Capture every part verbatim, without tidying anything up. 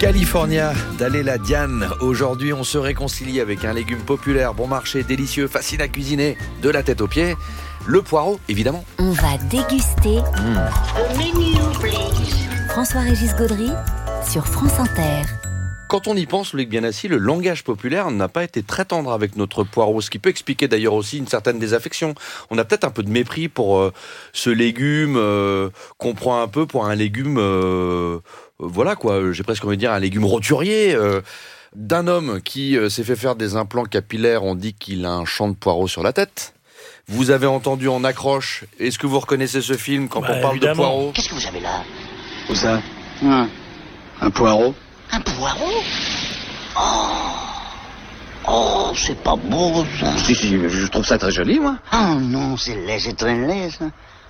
California d'Aléla Diane. Aujourd'hui, on se réconcilie avec un légume populaire, bon marché, délicieux, facile à cuisiner, de la tête aux pieds. Le poireau, évidemment. On va déguster. Mmh. Menu, please. François-Régis Gaudry sur France Inter. Quand on y pense, Loïc Bianassi, le langage populaire n'a pas été très tendre avec notre poireau, ce qui peut expliquer d'ailleurs aussi une certaine désaffection. On a peut-être un peu de mépris pour euh, ce légume euh, qu'on prend un peu pour un légume, euh, euh, voilà quoi, j'ai presque envie de dire un légume roturier. Euh, d'un homme qui euh, s'est fait faire des implants capillaires, on dit qu'il a un champ de poireau sur la tête. Vous avez entendu En accroche. Est-ce que vous reconnaissez ce film quand bah, on parle évidemment. de poireau? Qu'est-ce que vous avez là? Où ça? Hum. Un poireau. Un poireau? Oh, oh, c'est pas beau, ça. Si, si, je trouve ça très joli, moi. Oh non, c'est laid, c'est très laid, ça.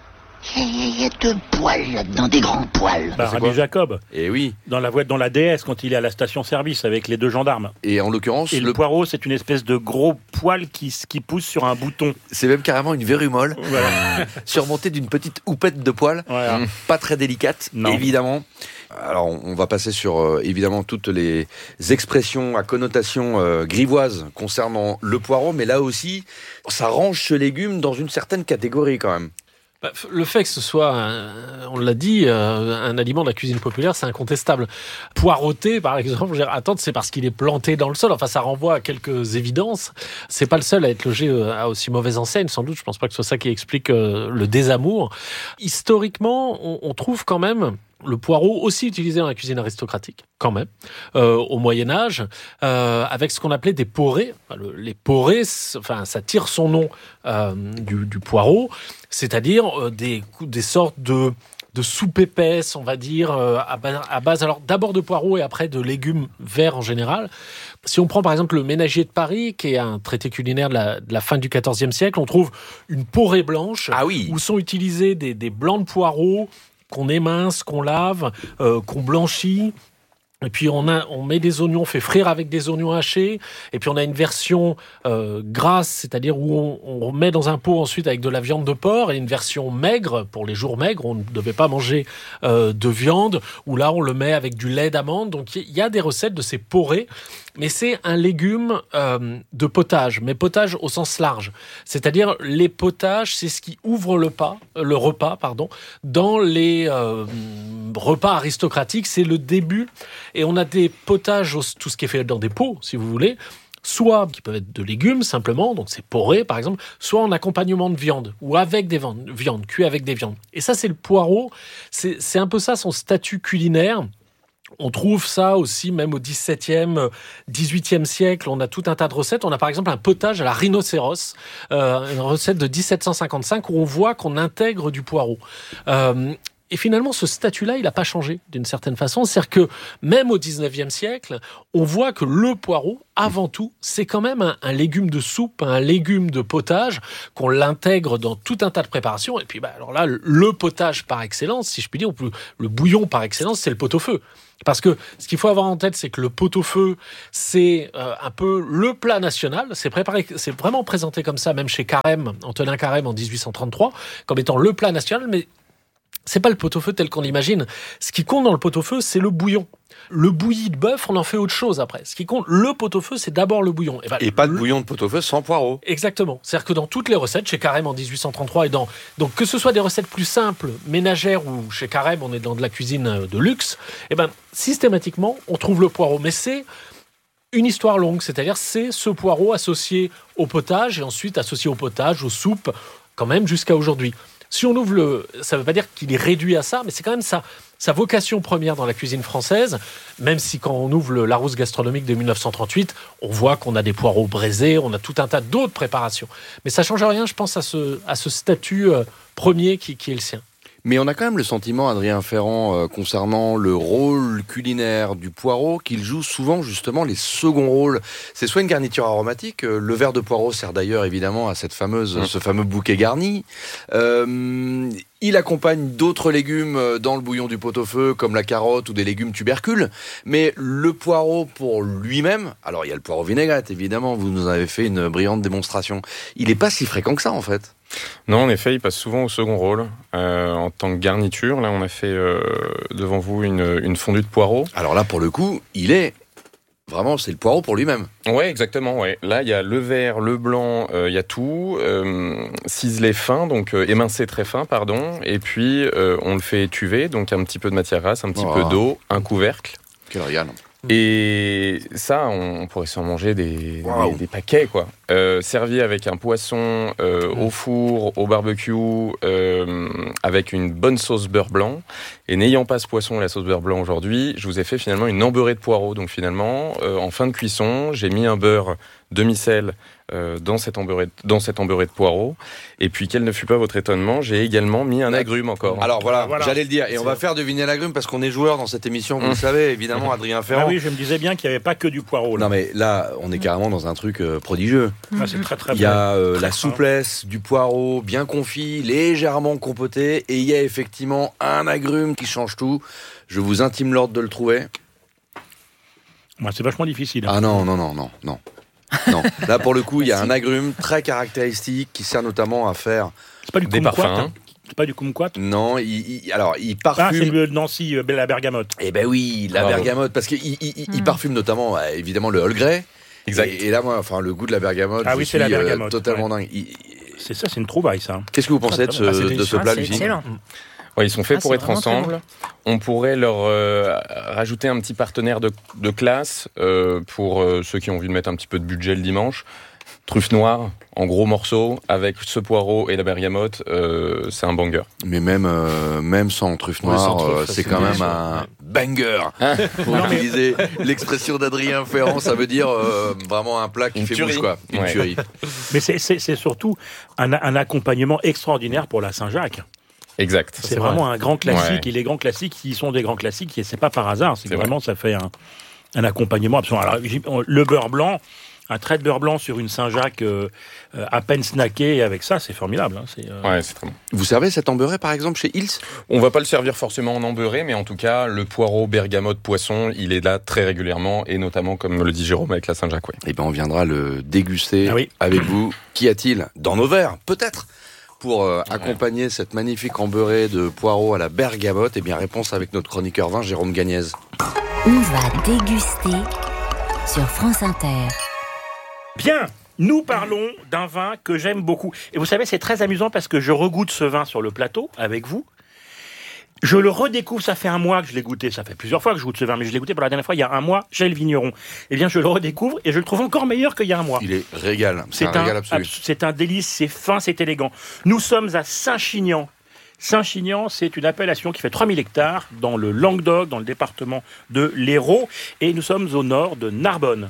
Il y, a, il y a deux poils là-dedans, des grands poils. Bah, Rabbi Jacob, Eh oui. dans la voie, dans la déesse, quand il est à la station-service avec les deux gendarmes. Et en l'occurrence, Et le, le poireau, c'est une espèce de gros poil qui, qui pousse sur un bouton. c'est même carrément une verrue molle, Voilà. surmontée d'une petite houppette de poils, Voilà. pas très délicate, Non. évidemment. Alors, on va passer sur, euh, évidemment, toutes les expressions à connotation euh, grivoise concernant le poireau, mais là aussi, ça range ce légume dans une certaine catégorie, quand même. Bah, le fait que ce soit, un, on l'a dit, euh, un aliment de la cuisine populaire, c'est incontestable. Poireauté, par exemple, je veux dire, attendre, c'est parce qu'il est planté dans le sol. Enfin, ça renvoie à quelques évidences. C'est pas le seul à être logé à aussi mauvaise enseigne, sans doute. Je pense pas que ce soit ça qui explique euh, le désamour. Historiquement, on, on trouve quand même le poireau aussi utilisé dans la cuisine aristocratique, quand même, euh, au Moyen-Âge, euh, avec ce qu'on appelait des porrées. Le, les porrées, enfin, ça tire son nom euh, du, du poireau, c'est-à-dire euh, des, des sortes de, de soupe épaisse, on va dire, euh, à, base, à base, alors d'abord de poireaux et après de légumes verts en général. Si on prend par exemple le Ménagier de Paris, qui est un traité culinaire de la, de la fin du quatorzième siècle, on trouve une porrée blanche, Ah oui. où sont utilisés des, des blancs de poireaux, qu'on émince, qu'on lave, euh, qu'on blanchit. Et puis on, a, on met des oignons, on fait frire avec des oignons hachés. Et puis on a une version euh, grasse, c'est-à-dire où on, on met dans un pot ensuite avec de la viande de porc, et une version maigre, pour les jours maigres, on ne devait pas manger euh, de viande, où là on le met avec du lait d'amande. Donc il y a des recettes de ces porrées, mais c'est un légume euh, de potage, mais potage au sens large. C'est-à-dire les potages, c'est ce qui ouvre le, pas, le repas pardon, dans les euh, repas aristocratiques, c'est le début. Et on a des potages, tout ce qui est fait dans des pots, si vous voulez, soit qui peuvent être de légumes simplement, donc c'est porré par exemple, soit en accompagnement de viande, ou avec des viandes, viande, cuit avec des viandes. Et ça, c'est le poireau, c'est, c'est un peu ça son statut culinaire. On trouve ça aussi même au dix-septième, dix-huitième siècle. On a tout un tas de recettes. On a par exemple un potage à la rhinocéros, euh, une recette de dix-sept cent cinquante-cinq où on voit qu'on intègre du poireau. Euh, Et finalement, ce statut-là, il n'a pas changé d'une certaine façon. C'est-à-dire que même au dix-neuvième siècle, on voit que le poireau, avant tout, c'est quand même un, un légume de soupe, un légume de potage, qu'on l'intègre dans tout un tas de préparations. Et puis, bah, alors là, le potage par excellence, si je puis dire, ou le bouillon par excellence, c'est le pot-au-feu. Parce que ce qu'il faut avoir en tête, c'est que le pot-au-feu, c'est euh, un peu le plat national. C'est préparé, c'est vraiment présenté comme ça, même chez Carême, Antonin Carême en dix-huit cent trente-trois, comme étant le plat national, mais c'est pas le pot-au-feu tel qu'on l'imagine. Ce qui compte dans le pot-au-feu, c'est le bouillon. Le bouilli de bœuf, on en fait autre chose après. Ce qui compte, le pot-au-feu, c'est d'abord le bouillon. Et, ben, Et pas de le... bouillon de pot-au-feu sans poireau. Exactement. C'est-à-dire que dans toutes les recettes, chez Carême en dix-huit cent trente-trois, et dans... donc que ce soit des recettes plus simples, ménagères, ou chez Carême, on est dans de la cuisine de luxe, et ben, systématiquement, on trouve le poireau. Mais c'est une histoire longue, c'est-à-dire c'est ce poireau associé au potage, et ensuite associé au potage, aux soupes, quand même jusqu'à aujourd'hui. Si on ouvre le... Ça ne veut pas dire qu'il est réduit à ça, mais c'est quand même sa, sa vocation première dans la cuisine française, même si quand on ouvre le Larousse gastronomique de dix-neuf cent trente-huit, on voit qu'on a des poireaux braisés, on a tout un tas d'autres préparations. Mais ça ne change rien, je pense, à ce, à ce statut euh, premier qui, qui est le sien. Mais on a quand même le sentiment, Adrien Ferrand, euh, concernant le rôle culinaire du poireau, qu'il joue souvent justement les seconds rôles. C'est soit une garniture aromatique, euh, le verre de poireau sert d'ailleurs évidemment à cette fameuse, mmh. ce fameux bouquet garni. Euh, il accompagne d'autres légumes dans le bouillon du pot-au-feu, comme la carotte ou des légumes tubercules. Mais le poireau pour lui-même, alors il y a le poireau vinaigrette évidemment, vous nous avez fait une brillante démonstration. Il n'est pas si fréquent que ça en fait. Non, en effet, il passe souvent au second rôle. Euh, en tant que garniture, là, on a fait euh, devant vous une, une fondue de poireaux. Alors là, pour le coup, il est... Vraiment, c'est le poireau pour lui-même. Ouais, exactement. Ouais. Là, il y a le vert, le blanc, il euh, y a tout. Euh, ciselé fin, donc euh, émincé très fin, pardon. Et puis, euh, on le fait étuver, donc un petit peu de matière grasse, un petit oh. peu d'eau, un couvercle. Quel régal. Et ça, on pourrait s'en manger des, wow. des, des paquets, quoi. Euh, servi avec un poisson euh, mmh. au four, au barbecue, euh, avec une bonne sauce beurre blanc. Et n'ayant pas ce poisson et la sauce beurre blanc aujourd'hui, je vous ai fait finalement une embeurrée de poireaux. Donc finalement, euh, en fin de cuisson, j'ai mis un beurre demi-sel euh, dans cette embeurrée, dans cette embeurrée de poireaux. Et puis, quel ne fut pas votre étonnement, j'ai également mis un agrume encore. Alors voilà, voilà. j'allais le dire. Et c'est on va vrai. faire deviner l'agrume parce qu'on est joueurs dans cette émission, vous mmh. le savez, évidemment, Adrien Ferrand. Ah oui, je me disais bien qu'il n'y avait pas que du poireau. Là. Non mais là, on est carrément dans un truc euh, prodigieux. Ah, c'est très très Il y a euh, la souplesse du poireau, bien confit, légèrement compoté, et il y a effectivement un agrume qui change tout. Je vous intime l'ordre de le trouver. Bah, c'est vachement difficile. Hein. Ah non, non, non, non, non. Non, là pour le coup, il y a un agrume très caractéristique qui sert notamment à faire c'est pas du des parfums. Hein. C'est pas du kumquat ? Non, il, il, alors il parfume. Ah, c'est le Nancy, la bergamote. Eh ben oui, la Bravo. bergamote, parce qu'il il, il, mmh. il parfume notamment, bah, évidemment, le Earl Grey. Exact. Et, et là, moi, enfin, le goût de la bergamote, ah je oui, suis c'est la bergamote, euh, totalement ouais. dingue. Il, c'est ça, c'est une trouvaille, ça. Qu'est-ce que vous pensez ah, de ce, ah, de ce plat, ah, Lucie ? Excellent. Ouais, ils sont faits ah, pour être ensemble. Bon. On pourrait leur euh, rajouter un petit partenaire de, de classe euh, pour euh, ceux qui ont envie de mettre un petit peu de budget le dimanche. Truffe noire, en gros morceaux, avec ce poireau et la bergamote, euh, c'est un banger. Mais même, euh, même sans truffe noire, oui, sans truffe, euh, c'est quand même un ouais. banger. Hein pour non, utiliser mais... l'expression d'Adrien Ferrand, ça veut dire euh, vraiment un plat qui Une fait tuerie. bouche, quoi. Une ouais. tuerie. Mais c'est, c'est, c'est surtout un, un accompagnement extraordinaire pour la Saint-Jacques. Exact. C'est, c'est vraiment un grand classique, ouais. et les grands classiques, ils sont des grands classiques, et c'est pas par hasard, c'est, c'est vraiment, vrai. ça fait un, un accompagnement absolument. Alors, le beurre blanc, un trait de beurre blanc sur une Saint-Jacques euh, à peine snacké, avec ça, c'est formidable. Hein, c'est, euh... Ouais, c'est très bon. Vous servez cet embeurré, par exemple, chez Hills ? On va pas le servir forcément en embeurré, mais en tout cas, le poireau, bergamote, poisson, il est là très régulièrement, et notamment, comme le dit Jérôme, avec la Saint-Jacques. Ouais. Eh bien, on viendra le déguster ah oui. avec vous. Qu'y a-t-il dans nos verres ? Peut-être pour euh, accompagner cette magnifique embeurrée de poireaux à la bergamote. Eh bien, réponse avec notre chroniqueur vin, Jérôme Gagnez. On va déguster sur France Inter. Bien, nous parlons d'un vin que j'aime beaucoup. Et vous savez, c'est très amusant parce que je regoute ce vin sur le plateau avec vous. Je le redécouvre, ça fait un mois que je l'ai goûté. Ça fait plusieurs fois que je goûte ce vin, mais je l'ai goûté pour la dernière fois il y a un mois chez le vigneron. Eh bien, je le redécouvre et je le trouve encore meilleur qu'il y a un mois. Il est régal, c'est, c'est un, un régal absolu. C'est un délice, c'est fin, c'est élégant. Nous sommes à Saint-Chinian. Saint-Chinian, c'est une appellation qui fait trois mille hectares dans le Languedoc, dans le département de l'Hérault. Et nous sommes au nord de Narbonne.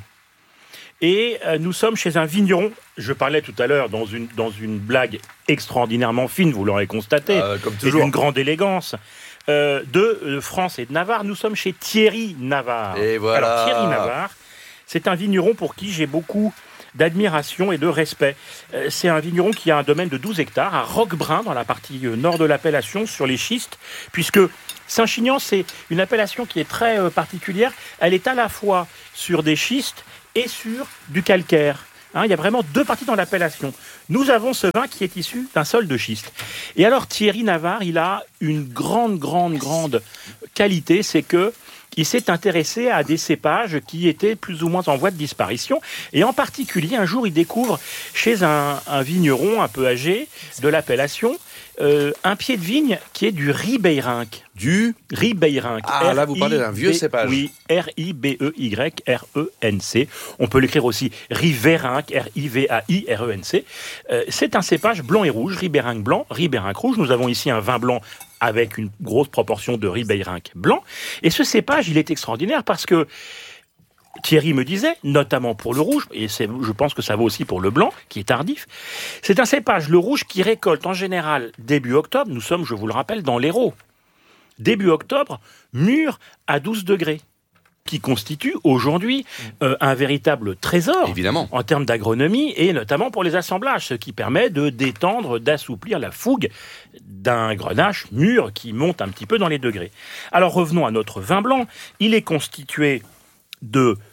Et euh, nous sommes chez un vigneron, je parlais tout à l'heure dans une, dans une blague extraordinairement fine, vous l'aurez constaté, euh, comme toujours. Et d'une grande élégance, euh, de euh, France et de Navarre. Nous sommes chez Thierry Navarre. Et voilà. Alors Thierry Navarre, c'est un vigneron pour qui j'ai beaucoup d'admiration et de respect. Euh, c'est un vigneron qui a un domaine de douze hectares à Roquebrun, dans la partie euh, nord de l'appellation, sur les schistes, puisque Saint-Chinian, c'est une appellation qui est très euh, particulière. Elle est à la fois sur des schistes et sur du calcaire. Hein, il y a vraiment deux parties dans l'appellation. Nous avons ce vin qui est issu d'un sol de schiste. Et alors Thierry Navarre, il a une grande, grande, grande qualité, c'est que il s'est intéressé à des cépages qui étaient plus ou moins en voie de disparition. Et en particulier, un jour, il découvre chez un, un vigneron un peu âgé de l'appellation euh, un pied de vigne qui est du Ribérinck. Du Ribérinck. Ah, là, vous parlez d'un vieux cépage. Oui, R I B E Y R E N C. On peut l'écrire aussi Riverinck, R I V A I R E N C. Euh, c'est un cépage blanc et rouge, Ribérinck blanc, Ribérinck rouge. Nous avons ici un vin blanc avec une grosse proportion de Ribérinck blanc. Et ce cépage, il est extraordinaire parce que Thierry me disait, notamment pour le rouge, et c'est, je pense que ça vaut aussi pour le blanc, qui est tardif, c'est un cépage, le rouge, qui récolte en général début octobre. Nous sommes, je vous le rappelle, dans l'Hérault. Début octobre, mûr à douze degrés, qui constitue aujourd'hui euh, un véritable trésor, évidemment, en termes d'agronomie, et notamment pour les assemblages, ce qui permet de détendre, d'assouplir la fougue d'un grenache mûr qui monte un petit peu dans les degrés. Alors revenons à notre vin blanc. Il est constitué de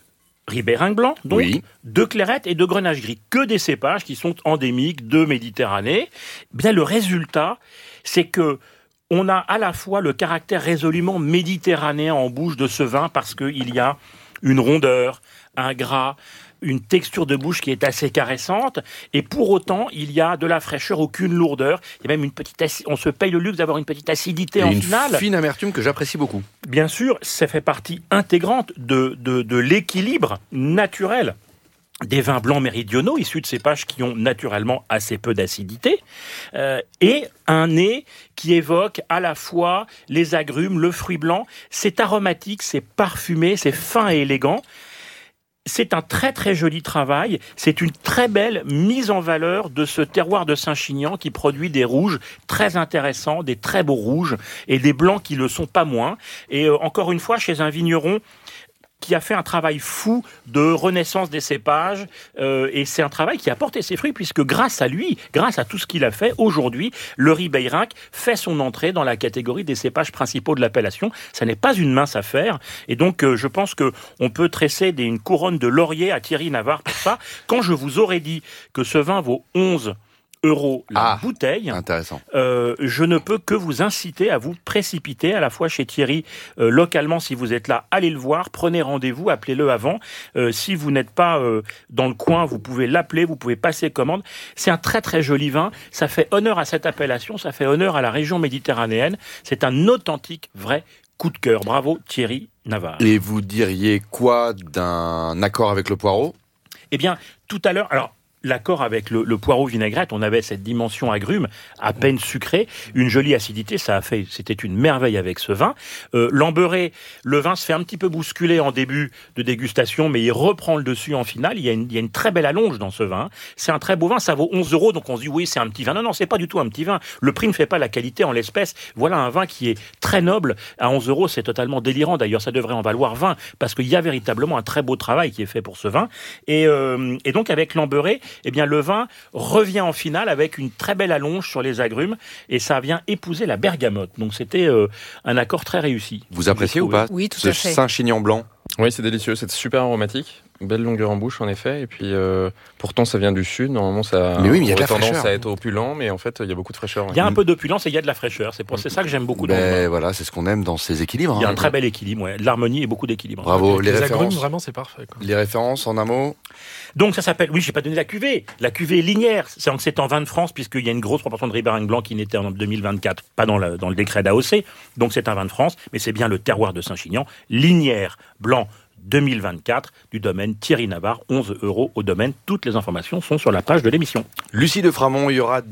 Ribéringue blanc, donc Oui. de clairette et de grenache gris, que des cépages qui sont endémiques de Méditerranée. Bien, le résultat, c'est que on a à la fois le caractère résolument méditerranéen en bouche de ce vin parce qu'il y a une rondeur, un gras, une texture de bouche qui est assez caressante, et pour autant, il y a de la fraîcheur, aucune lourdeur. Il y a même une petite aci- on se paye le luxe d'avoir une petite acidité Et en une finale. fine amertume que j'apprécie beaucoup. Bien sûr, ça fait partie intégrante de, de, de l'équilibre naturel des vins blancs méridionaux, issus de cépages qui ont naturellement assez peu d'acidité, euh, et un nez qui évoque à la fois les agrumes, le fruit blanc. C'est aromatique, c'est parfumé, c'est fin et élégant. C'est un très très joli travail, c'est une très belle mise en valeur de ce terroir de Saint-Chinian qui produit des rouges très intéressants, des très beaux rouges, et des blancs qui le sont pas moins. Et euh, encore une fois, chez un vigneron qui a fait un travail fou de renaissance des cépages, euh, et c'est un travail qui a porté ses fruits, puisque grâce à lui, grâce à tout ce qu'il a fait, aujourd'hui, le Ribérinck fait son entrée dans la catégorie des cépages principaux de l'appellation. Ça n'est pas une mince affaire, et donc euh, je pense qu'on peut tresser des, une couronne de laurier à Thierry Navarre pour ça. Quand je vous aurais dit que ce vin vaut onze euros la Ah, bouteille, intéressant. Euh, je ne peux que vous inciter à vous précipiter à la fois chez Thierry, euh, localement, si vous êtes là, allez le voir, prenez rendez-vous, appelez-le avant. Euh, si vous n'êtes pas euh, dans le coin, vous pouvez l'appeler, vous pouvez passer commande. C'est un très très joli vin, ça fait honneur à cette appellation, ça fait honneur à la région méditerranéenne. C'est un authentique, vrai coup de cœur. Bravo Thierry Navarre. Et vous diriez quoi d'un accord avec le poireau ? Eh bien, tout à l'heure, alors, l'accord avec le, le poireau vinaigrette, on avait cette dimension agrume, à peine sucrée, une jolie acidité, ça a fait, c'était une merveille avec ce vin. Euh, L'Amberey, le vin se fait un petit peu bousculer en début de dégustation, mais il reprend le dessus en finale. Il y a une, il y a une très belle allonge dans ce vin. C'est un très beau vin, ça vaut onze euros, donc on se dit oui, c'est un petit vin. Non, non, c'est pas du tout un petit vin. Le prix ne fait pas la qualité en l'espèce. Voilà un vin qui est très noble. À onze euros, c'est totalement délirant. D'ailleurs, ça devrait en valoir vingt, parce qu'il y a véritablement un très beau travail qui est fait pour ce vin. Et, euh, et donc, avec l'Amberey, eh bien, le vin revient en finale avec une très belle allonge sur les agrumes, et ça vient épouser la bergamote. Donc, c'était euh, un accord très réussi. Vous appréciez ou pas Oui, tout ce à fait. Saint-Chinian blanc ? Oui, c'est délicieux, c'est super aromatique. Belle longueur en bouche en effet, et puis euh, pourtant ça vient du sud, normalement ça Mais oui, mais il y a de la aurait tendance fraîcheur. à être opulent, mais en fait il y a beaucoup de fraîcheur. Il y a un ouais. peu d'opulence et il y a de la fraîcheur. C'est pour c'est ça que j'aime beaucoup dans le vin. Ben voilà, c'est ce qu'on aime dans ces équilibres. Il y a hein. un très bel équilibre, ouais. De l'harmonie et beaucoup d'équilibre. Bravo, Avec les les agrumes, références. vraiment, c'est parfait, quoi. Les références en un mot. Donc ça s'appelle, oui, j'ai pas donné la cuvée, la cuvée linéaire. C'est en, c'est en vin de France, puisqu'il y a une grosse proportion de Ribérinck blanc qui n'était en deux mille vingt-quatre, pas dans, la, dans le décret d'A O C. Donc c'est un vin de France, mais c'est bien le terroir de Saint-Chinian. Linéaire blanc deux mille vingt-quatre du domaine Thierry Navarre, onze euros au domaine. Toutes les informations sont sur la page de l'émission. Lucie de Framont, il y aura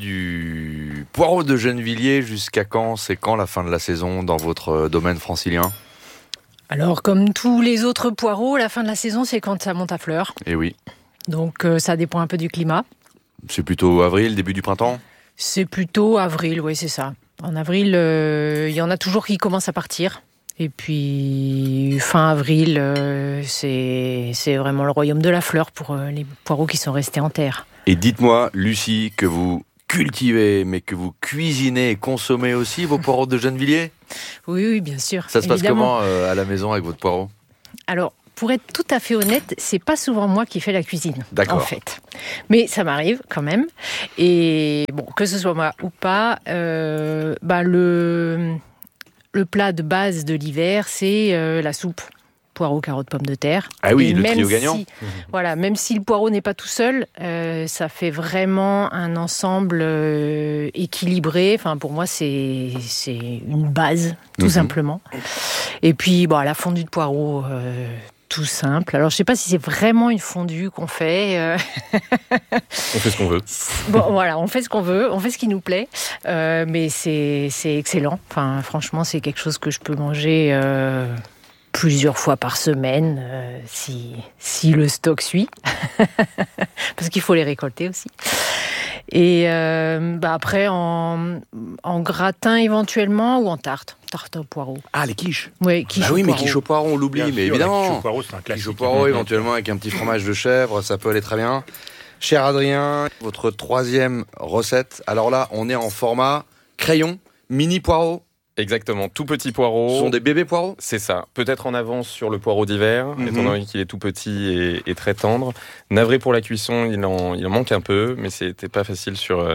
du poireau de Gennevilliers jusqu'à quand ? C'est quand la fin de la saison dans votre domaine francilien ? Alors, comme tous les autres poireaux, la fin de la saison, c'est quand ça monte à fleur. Eh oui, Donc, euh, ça dépend un peu du climat. c'est plutôt avril, début du printemps ? C'est plutôt avril, oui, c'est ça. En avril, euh, il y en a toujours qui commencent à partir. Et puis, fin avril, euh, c'est, c'est vraiment le royaume de la fleur pour euh, les poireaux qui sont restés en terre. Et dites-moi, Lucie, que vous cultivez, mais que vous cuisinez et consommez aussi vos poireaux de Gennevilliers ? Oui, oui, bien sûr. Ça se passe évidemment. comment euh, à la maison avec votre poireau ? Alors, pour être tout à fait honnête, c'est pas souvent moi qui fais la cuisine, D'accord. en fait. Mais ça m'arrive quand même. Et bon, que ce soit moi ou pas, euh, bah le, le plat de base de l'hiver, c'est euh, la soupe. Poireaux, carottes, pommes de terre. Ah oui, Et le même trio si, gagnant. Voilà, même si le poireau n'est pas tout seul, euh, ça fait vraiment un ensemble euh, équilibré. Enfin, pour moi, c'est, c'est une base, tout Mhm. simplement. Et puis, bon, la fondue de poireaux, euh, tout simple. Alors, je ne sais pas si c'est vraiment une fondue qu'on fait. euh, On fait ce qu'on veut. Bon, voilà, on fait ce qu'on veut, on fait ce qui nous plaît, euh, mais c'est, c'est excellent. Enfin, franchement, c'est quelque chose que je peux manger euh, plusieurs fois par semaine, euh, si, si le stock suit, parce qu'il faut les récolter aussi. Et euh, bah après, en, en gratin éventuellement ou en tarte, tarte au poireau. Ah, les quiches. Oui, quiche Ah oui, au mais poireau. quiche au poireau, on l'oublie, Bien mais sûr, la quiche évidemment. au poireau, c'est un classique. Quiche au poireau, éventuellement avec un petit fromage de chèvre, ça peut aller très bien. Cher Adrien, votre troisième recette. Alors là, on est en format crayon, mini poireau. Exactement, tout petit poireau. Ce sont des bébés poireaux ? C'est ça. Peut-être en avance sur le poireau d'hiver, mm-hmm. étant donné qu'il est tout petit et, et très tendre. Navré pour la cuisson, il en, il en manque un peu, mais c'était pas facile sur euh,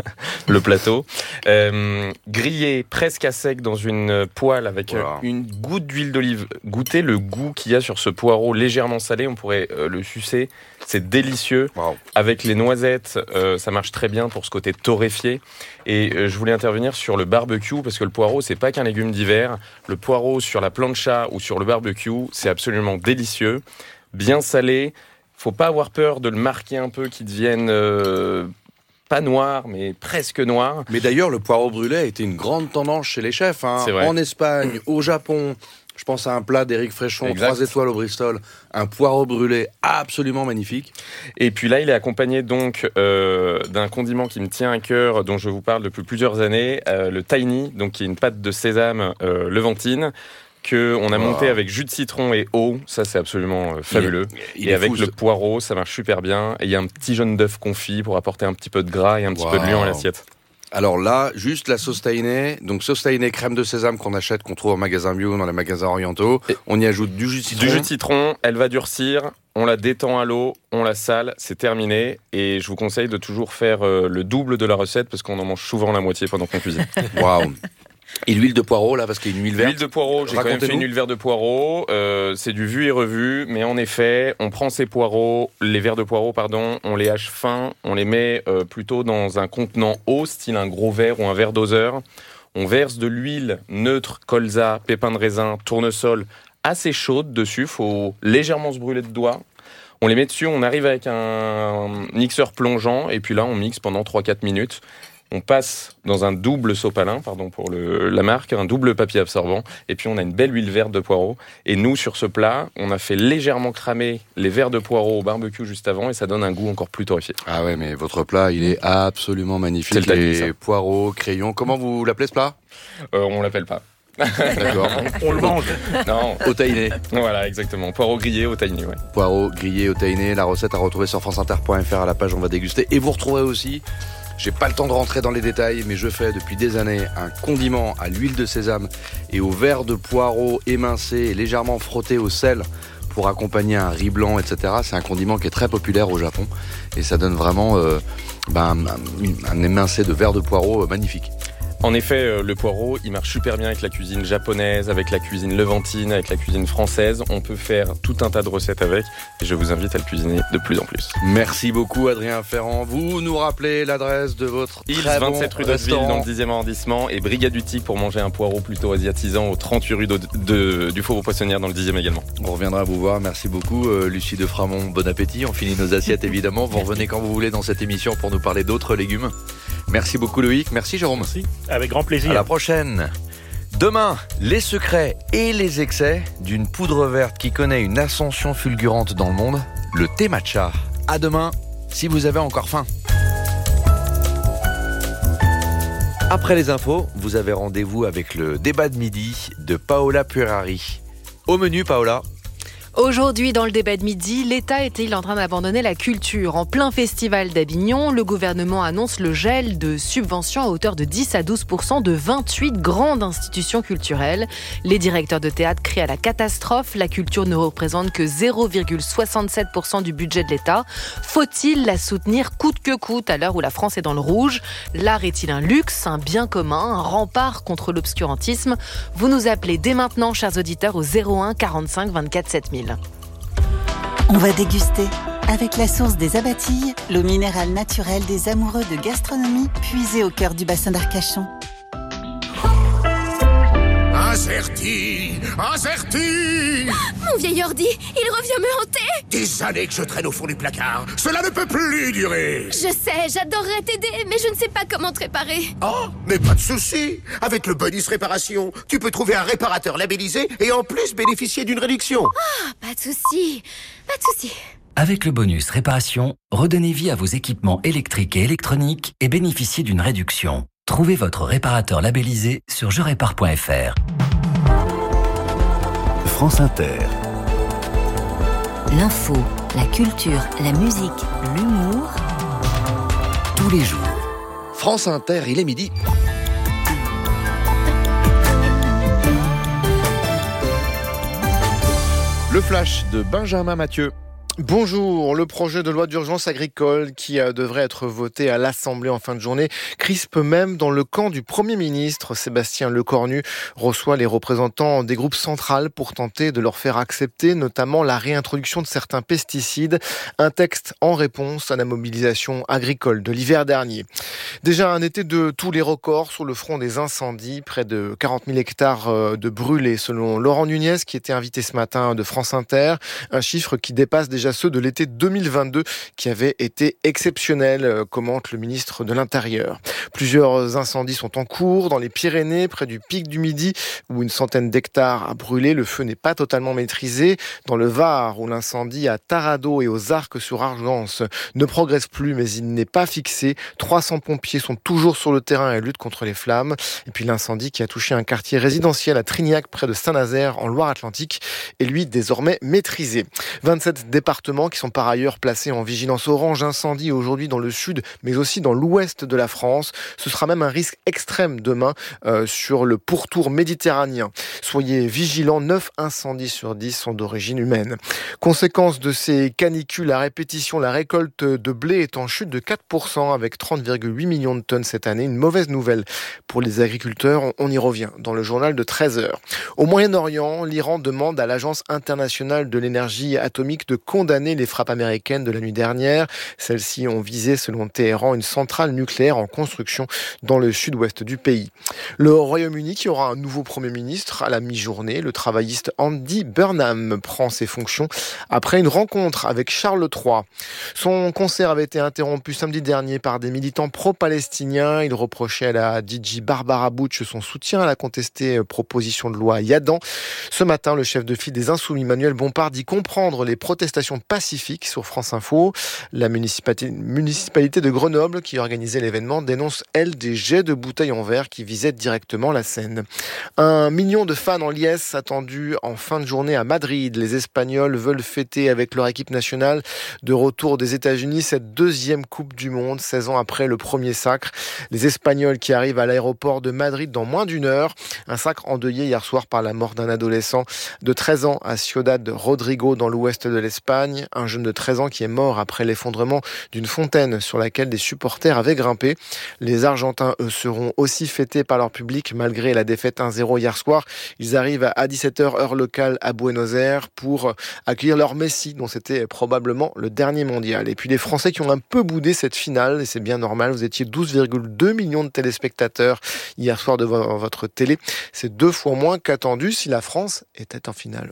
le plateau. Euh, grillé presque à sec dans une poêle avec voilà. une goutte d'huile d'olive. Goûtez le goût qu'il y a sur ce poireau légèrement salé, on pourrait euh, le sucer. C'est délicieux. Wow. Avec les noisettes, euh, ça marche très bien pour ce côté torréfié. Et euh, je voulais intervenir sur le barbecue, parce que le poireau, c'est pas qu'un légume d'hiver. Le poireau sur la plancha ou sur le barbecue, c'est absolument délicieux. Bien salé. Faut pas avoir peur de le marquer un peu, qu'il devienne euh, pas noir, mais presque noir. Mais d'ailleurs, le poireau brûlé a été une grande tendance chez les chefs. Hein. C'est vrai. En Espagne, au Japon. Je pense à un plat d'Éric Fréchon, exact. trois étoiles au Bristol, un poireau brûlé absolument magnifique. Et puis là, il est accompagné donc euh, d'un condiment qui me tient à cœur, dont je vous parle depuis plusieurs années, euh, le tahini, donc qui est une pâte de sésame euh, levantine, qu'on a monté oh. avec jus de citron et eau. Ça, c'est absolument euh, fabuleux. Il est, il et avec fou, le poireau, ça marche super bien. Et il y a un petit jaune d'œuf confit pour apporter un petit peu de gras et un petit wow. peu de lion à l'assiette. Alors là, juste la sauce tahini, donc sauce tahini crème de sésame qu'on achète, qu'on trouve en magasin bio, dans les magasins orientaux. Et on y ajoute du jus de citron. Du jus de citron, elle va durcir, on la détend à l'eau, on la sale, c'est terminé. Et je vous conseille de toujours faire euh, le double de la recette parce qu'on en mange souvent la moitié pendant qu'on cuisine. Waouh. Et l'huile de poireau, là, parce qu'il y a une huile verte. L'huile de poireau, j'ai quand même fait une huile verte de poireau. Euh, c'est du vu et revu, mais en effet, on prend ces poireaux, les verres de poireau, pardon, on les hache fins, on les met euh, plutôt dans un contenant haut, style un gros verre ou un verre doseur. On verse de l'huile neutre, colza, pépins de raisin, tournesol, assez chaude dessus. Faut légèrement se brûler de doigts. On les met dessus, on arrive avec un mixeur plongeant, et puis là, on mixe pendant trois à quatre minutes. On passe dans un double sopalin, pardon pour le, la marque, un double papier absorbant, et puis on a une belle huile verte de poireau. Et nous, sur ce plat, on a fait légèrement cramer les verres de poireau au barbecue juste avant, et ça donne un goût encore plus torréfié. Ah ouais, mais votre plat, il est absolument magnifique. C'est le les tahini, poireaux, crayons. Comment vous l'appelez ce plat ? euh, On l'appelle pas. D'accord. On le mange. Non. Au tahini. Voilà, exactement. Poireau grillé au tahini, ouais. Poireau grillé au tahini. La recette à retrouver sur franceinter point f r à la page On va déguster. Et vous retrouverez aussi, j'ai pas le temps de rentrer dans les détails, mais je fais depuis des années un condiment à l'huile de sésame et au verre de poireau émincé et légèrement frotté au sel pour accompagner un riz blanc, et cetera. C'est un condiment qui est très populaire au Japon et ça donne vraiment euh, ben, un, un émincé de verre de poireau euh, magnifique. En effet, le poireau, il marche super bien avec la cuisine japonaise, avec la cuisine levantine, avec la cuisine française. On peut faire tout un tas de recettes avec et je vous invite à le cuisiner de plus en plus. Merci beaucoup Adrien Ferrand. Vous nous rappelez l'adresse de votre Ils, très bon vingt-sept rue d'Hauteville dans le dixième arrondissement et Brigade du Tic pour manger un poireau plutôt asiatisant au trente-huit rue de, de, du Faubourg Poissonnière dans le dixième également. On reviendra vous voir. Merci beaucoup euh, Lucie de Framont. Bon appétit. On finit nos assiettes évidemment. Vous revenez quand vous voulez dans cette émission pour nous parler d'autres légumes. Merci beaucoup Loïc. Merci Jérôme. Merci. Avec grand plaisir. À la prochaine. Demain, les secrets et les excès d'une poudre verte qui connaît une ascension fulgurante dans le monde, le thé matcha. À demain, si vous avez encore faim. Après les infos, vous avez rendez-vous avec le débat de midi de Paola Purari. Au menu, Paola. Aujourd'hui, dans le débat de midi, l'État est-il en train d'abandonner la culture ? En plein festival d'Avignon, le gouvernement annonce le gel de subventions à hauteur de dix à douze pour cent de vingt-huit grandes institutions culturelles. Les directeurs de théâtre crient à la catastrophe. La culture ne représente que zéro virgule soixante-sept pour cent du budget de l'État. Faut-il la soutenir coûte que coûte à l'heure où la France est dans le rouge ? L'art est-il un luxe, un bien commun, un rempart contre l'obscurantisme ? Vous nous appelez dès maintenant, chers auditeurs, au zéro un quarante-cinq vingt-quatre sept mille. On va déguster avec la source des Abatilles, l'eau minérale naturelle des amoureux de gastronomie, puisée au cœur du bassin d'Arcachon. Incerti, incerti. Mon vieil ordi, il revient me hanter. Des années que je traîne au fond du placard. Cela ne peut plus durer. Je sais, j'adorerais t'aider, mais je ne sais pas comment te réparer. Oh, mais pas de souci. Avec le bonus réparation, tu peux trouver un réparateur labellisé et en plus bénéficier d'une réduction. Ah, pas de souci, pas de souci. Avec le bonus réparation, redonnez vie à vos équipements électriques et électroniques et bénéficiez d'une réduction. Trouvez votre réparateur labellisé sur je répare point f r. France Inter. L'info, la culture, la musique, l'humour. Tous les jours. France Inter, il est midi. Le flash de Benjamin Mathieu. Bonjour, le projet de loi d'urgence agricole qui devrait être voté à l'Assemblée en fin de journée crispe même dans le camp du Premier ministre. Sébastien Lecornu reçoit les représentants des groupes centrales pour tenter de leur faire accepter notamment la réintroduction de certains pesticides. Un texte en réponse à la mobilisation agricole de l'hiver dernier. Déjà un été de tous les records sur le front des incendies. Près de quarante mille hectares de brûlés selon Laurent Nunez qui était invité ce matin de France Inter. Un chiffre qui dépasse déjà ceux de l'été deux mille vingt-deux qui avaient été exceptionnels, commente le ministre de l'Intérieur. Plusieurs incendies sont en cours dans les Pyrénées, près du pic du Midi, où une centaine d'hectares a brûlé. Le feu n'est pas totalement maîtrisé. Dans le Var, où l'incendie à Tarado et aux Arcs-sur-Argence ne progresse plus, mais il n'est pas fixé. trois cents pompiers sont toujours sur le terrain et luttent contre les flammes. Et puis l'incendie qui a touché un quartier résidentiel à Trignac, près de Saint-Nazaire, en Loire-Atlantique, est lui désormais maîtrisé. vingt-sept départements qui sont par ailleurs placés en vigilance orange incendie aujourd'hui dans le sud, mais aussi dans l'ouest de la France. Ce sera même un risque extrême demain euh, sur le pourtour méditerranéen. Soyez vigilants, neuf incendies sur dix sont d'origine humaine. Conséquence de ces canicules à répétition, la récolte de blé est en chute de quatre pour cent avec trente virgule huit millions de tonnes cette année. Une mauvaise nouvelle pour les agriculteurs. On y revient dans le journal de treize heures. Au Moyen-Orient, l'Iran demande à l'Agence internationale de l'énergie atomique de condamner les frappes américaines de la nuit dernière. Celles-ci ont visé, selon Téhéran, une centrale nucléaire en construction dans le sud-ouest du pays. Le Royaume-Uni qui aura un nouveau Premier ministre à la mi-journée. Le travailliste Andy Burnham prend ses fonctions après une rencontre avec Charles trois. Son concert avait été interrompu samedi dernier par des militants pro-palestiniens. Il reprochait à la D J Barbara Butch son soutien à la contestée proposition de loi Yadan. Ce matin, le chef de file des Insoumis, Manuel Bompard, dit comprendre les protestations pacifiques sur France Info. La municipalité, municipalité de Grenoble, qui organisait l'événement, dénonce, elle, des jets de bouteilles en verre qui visaient directement la Seine. Un million de fans en liesse attendus en fin de journée à Madrid. Les Espagnols veulent fêter avec leur équipe nationale de retour des États-Unis cette deuxième Coupe du Monde, seize ans après le premier sacre. Les Espagnols qui arrivent à l'aéroport de Madrid dans moins d'une heure. Un sacre endeuillé hier soir par la mort d'un adolescent de treize ans à Ciudad Rodrigo dans l'ouest de l'Espagne. Un jeune de treize ans qui est mort après l'effondrement d'une fontaine sur laquelle des supporters avaient grimpé. Les Argentins, eux, seront aussi fêtés par leur public malgré la défaite un zéro hier soir. Ils arrivent à dix-sept heures heure locale à Buenos Aires pour accueillir leur Messi, dont c'était probablement le dernier mondial. Et puis les Français qui ont un peu boudé cette finale, et c'est bien normal, vous étiez douze virgule deux millions de téléspectateurs hier soir devant votre télé. C'est deux fois moins qu'attendu si la France était en finale.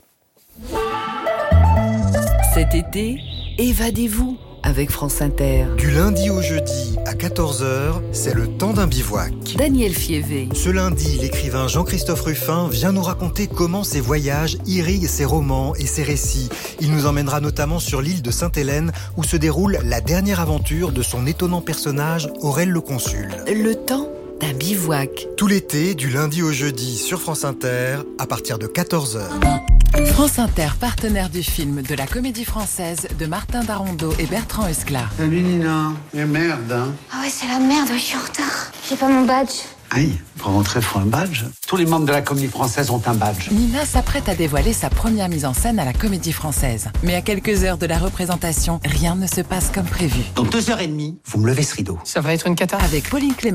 Cet été, évadez-vous avec France Inter. Du lundi au jeudi à quatorze heures, c'est le temps d'un bivouac. Daniel Fievé. Ce lundi, l'écrivain Jean-Christophe Ruffin vient nous raconter comment ses voyages irriguent ses romans et ses récits. Il nous emmènera notamment sur l'île de Sainte-Hélène où se déroule la dernière aventure de son étonnant personnage Aurel le Consul. Le temps d'un bivouac. Tout l'été, du lundi au jeudi sur France Inter à partir de quatorze heures. France Inter, partenaire du film de la Comédie Française de Martin Darondeau et Bertrand Huskla. Salut Nina, mais merde hein. Ah ouais, c'est la merde, je suis en retard. J'ai pas mon badge. Aïe, pour rentrer, faut un badge. Tous les membres de la Comédie Française ont un badge. Nina s'apprête à dévoiler sa première mise en scène à la Comédie Française. Mais à quelques heures de la représentation, rien ne se passe comme prévu. Dans deux heures et demie, vous me levez ce rideau. Ça va être une cata. Avec Pauline Clément.